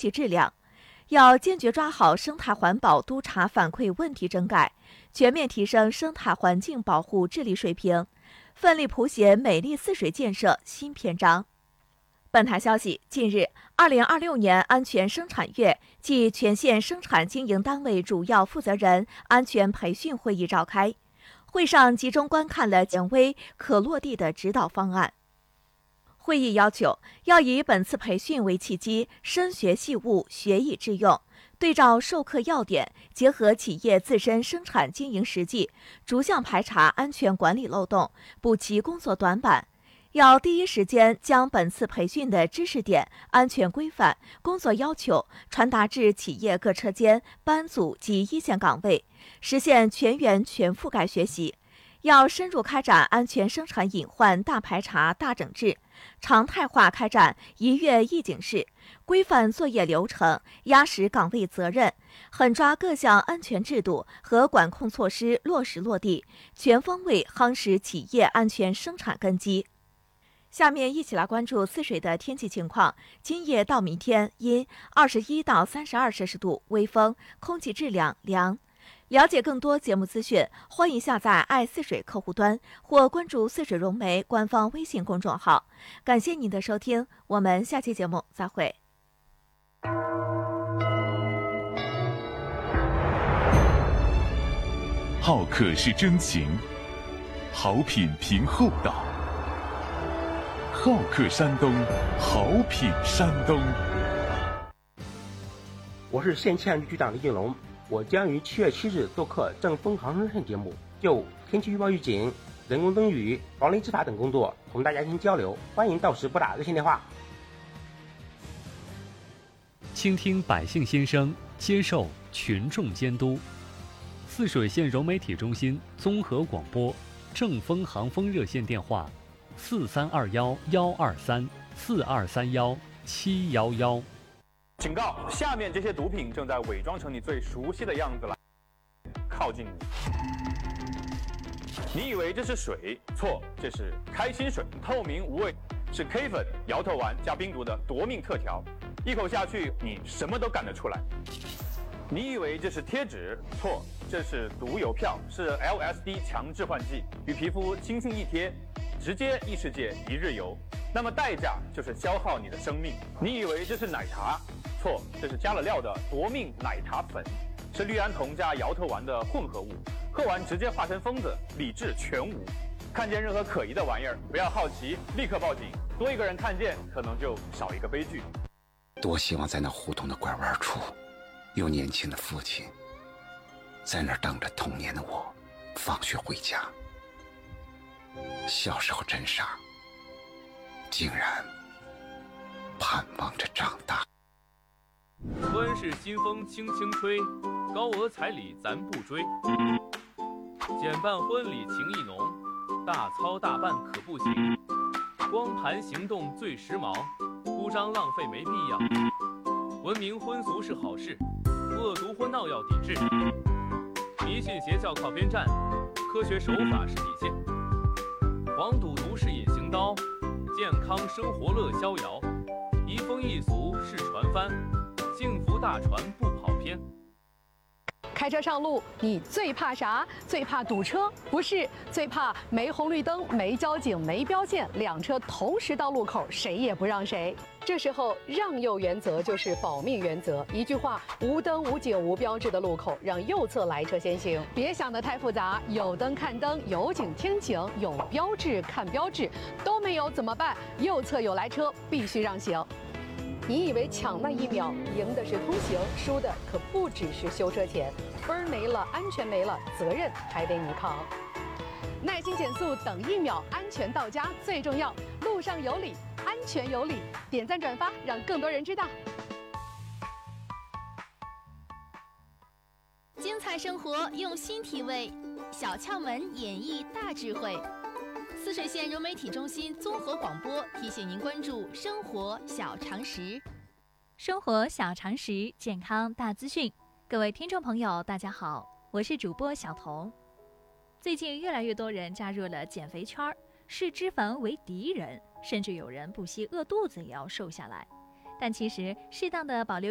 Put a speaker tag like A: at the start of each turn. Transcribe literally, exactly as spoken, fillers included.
A: 气质量。要坚决抓好生态环保督查反馈问题整改，全面提升生态环境保护治理水平，奋力谱写美丽泗水建设新篇章。本台消息，近日，二零二六年安全生产月暨全县生产经营单位主要负责人安全培训会议召开，会上集中观看了简微可落地的指导方案。会议要求，要以本次培训为契机，深学细悟，学以致用，对照授课要点，结合企业自身生产经营实际，逐项排查安全管理漏洞，补齐工作短板。要第一时间将本次培训的知识点、安全规范、工作要求传达至企业各车间、班组及一线岗位，实现全员全覆盖学习。要深入开展安全生产隐患大排查、大整治，常态化开展一月一警示，规范作业流程，压实岗位责任，狠抓各项安全制度和管控措施落实落地，全方位夯实企业安全生产根基。下面一起来关注泗水的天气情况。今夜到明天阴，二十一到三十二摄氏度，微风，空气质量良。了解更多节目资讯，欢迎下载爱泗水客户端或关注泗水融媒官方微信公众号。感谢您的收听，我们下期节目再会。
B: 好客是真情，好品凭厚道。好客山东，好品山东。
C: 我是县气象局局长李景龙。我将于七月七日做客正风航生热线节目，就天气预报预警、人工灯语、防雷执法等工作同大家进行交流，欢迎到时拨打热线电话。
D: 倾听百姓心声，接受群众监督。泗水县融媒体中心综合广播正风航风热线电话：四三二幺幺二三四二三幺七幺幺。
E: 警告！下面这些毒品正在伪装成你最熟悉的样子来靠近你。你以为这是水？错，这是开心水，透明无味，是 K 粉、摇头丸加冰毒的夺命特调，一口下去你什么都干得出来。你以为这是贴纸？错，这是毒邮票，是 L S D 强制换剂，与皮肤轻轻一贴，直接异世界一日游。那么代价就是消耗你的生命。你以为这是奶茶？错，这是加了料的夺命奶茶粉，是氯胺酮加摇头丸的混合物，喝完直接化成疯子，理智全无。看见任何可疑的玩意儿，不要好奇，立刻报警。多一个人看见，可能就少一个悲剧。
F: 多希望在那胡同的拐弯处，有年轻的父亲在那儿等着童年的我放学回家。小时候真傻，竟然盼望着长大。
G: 温室新风轻轻吹，高额彩礼咱不追。简办婚礼情意浓，大操大办可不行。光盘行动最时髦，铺张浪费没必要。文明婚俗是好事，恶毒婚闹要抵制。迷信邪教靠边站，科学手法是底线。黄赌毒是隐形刀，健康生活乐逍遥。移风易俗是船帆，幸福大船不跑偏。
H: 开车上路，你最怕啥？最怕堵车？不是，最怕没红绿灯、没交警、没标线，两车同时到路口，谁也不让谁。这时候，让右原则就是保命原则。一句话，无灯、无警、无标志的路口，让右侧来车先行。别想得太复杂，有灯看灯，有警听警，有标志看标志，都没有怎么办？右侧有来车，必须让行。你以为抢那一秒赢的是通行，输的可不只是修车钱，分儿没了，安全没了，责任还得你扛。耐心减速，等一秒，安全到家最重要。路上有理，安全有理，点赞转发，让更多人知道。
I: 精彩生活用心体味，小窍门演绎大智慧。泗水县融媒体中心综合广播提醒您关注生活小常识。
J: 生活小常识，健康大资讯。各位听众朋友，大家好，我是主播小彤。最近越来越多人加入了减肥圈，视脂肪为敌人，甚至有人不惜饿肚子也要瘦下来。但其实适当的保留